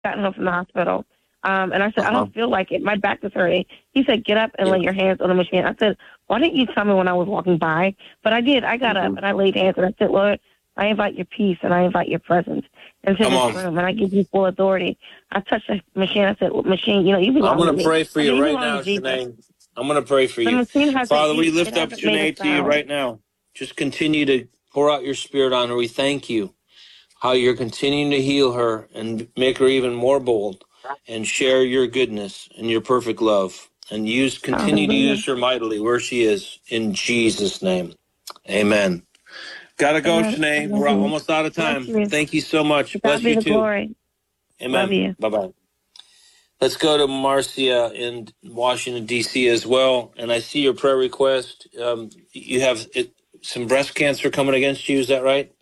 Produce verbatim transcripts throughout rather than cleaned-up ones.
gotten home from the hospital. Um, and I said, uh-huh. I don't feel like it. My back is hurting. He said, get up and yeah. lay your hands on the machine. I said, why didn't you tell me when I was walking by? But I did. I got mm-hmm. up and I laid hands and I said, Lord, I invite your peace and I invite your presence into Come this on. room and I give you full authority. I touched the machine. I said, well, machine, you know, you belong I'm going to to pray me. for you right now, Shanae. I'm going to pray for you. Father, we lift up Shanae to you right now. Just continue to pour out your spirit on her. We thank you how you're continuing to heal her and make her even more bold and share your goodness and your perfect love and use continue to use her mightily where she is in Jesus' name. Amen. Gotta go, Shanae. We're almost out of time. You. Thank you so much. Bless you too. Glory. Amen. Love you. Bye-bye. Let's go to Marcia in Washington, D C as well. And I see your prayer request. Um, you have it, some breast cancer coming against you. Is that right?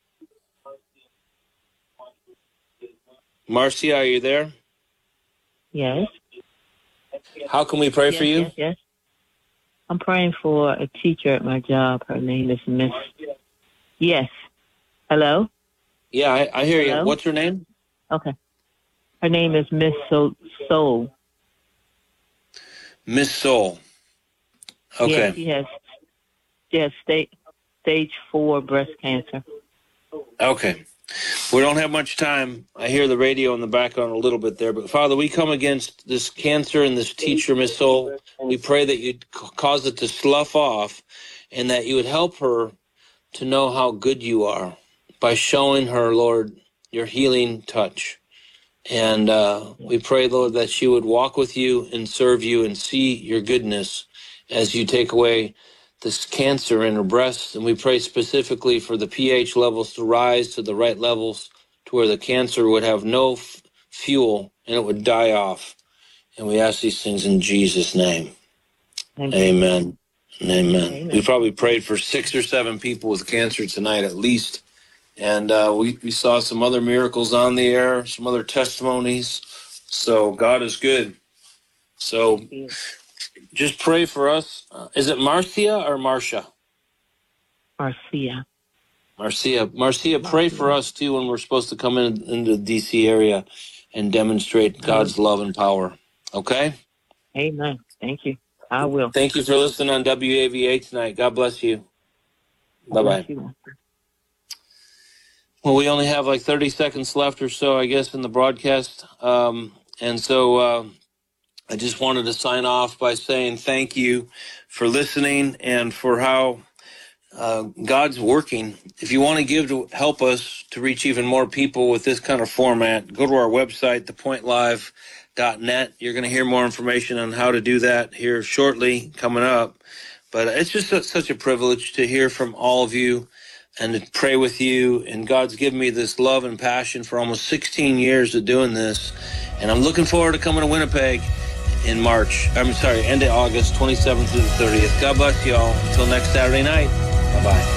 Marcia, are you there? Yes. How can we pray yes, for you? Yes, yes. I'm praying for a teacher at my job. Her name is Miss... Yes. Hello? Yeah, I, I hear Hello? you. What's her name? Okay. Her name is Miss Soul. Soul. Miss Soul. Okay. Yeah, she has, she has stage, stage four breast cancer. Okay. We don't have much time. I hear the radio in the background a little bit there. But, Father, we come against this cancer and this teacher, Miss Soul. We pray that you'd cause it to slough off and that you would help her to know how good you are by showing her, Lord, your healing touch. And uh, we pray, Lord, that she would walk with you and serve you and see your goodness as you take away this cancer in her breast. And we pray specifically for the pH levels to rise to the right levels to where the cancer would have no f- fuel and it would die off. And we ask these things in Jesus' name. Amen. And amen. Amen. We probably prayed for six or seven people with cancer tonight at least. And uh, we, we saw some other miracles on the air, some other testimonies. So God is good. So just pray for us. Uh, is it Marcia or Marcia? Marcia. Marcia. Marcia, pray for us, too, when we're supposed to come in into the D C area and demonstrate God's love and power. Okay? Amen. Thank you. I will. Thank you for listening on W A V A tonight. God bless you. Bye-bye. You. Well, we only have like thirty seconds left or so, I guess, in the broadcast. Um, and so uh, I just wanted to sign off by saying thank you for listening and for how uh, God's working. If you want to give to help us to reach even more people with this kind of format, go to our website, the point live dot net. You're going to hear more information on how to do that here shortly coming up. But it's just a, such a privilege to hear from all of you and to pray with you. And God's given me this love and passion for almost sixteen years of doing this. And I'm looking forward to coming to Winnipeg in March. I'm sorry, end of August, twenty-seventh through the thirtieth. God bless you all. Until next Saturday night. Bye-bye.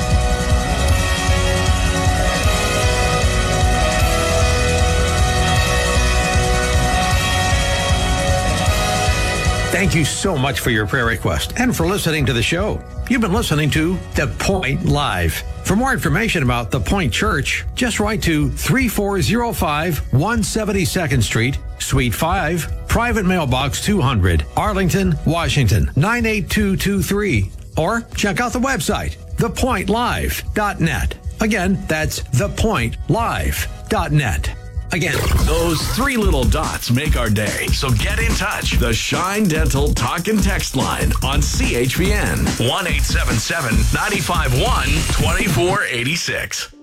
Thank you so much for your prayer request and for listening to the show. You've been listening to The Point Live. For more information about The Point Church, just write to three four zero five, one seventy-second Street, Suite five, Private Mailbox two hundred, Arlington, Washington, nine eight two two three. Or check out the website, the point live dot net. Again, that's the point live dot net. Again, those three little dots make our day. So get in touch. The Shine Dental Talk and Text line on C H P N one eight seven seven, nine five one, two four eight six.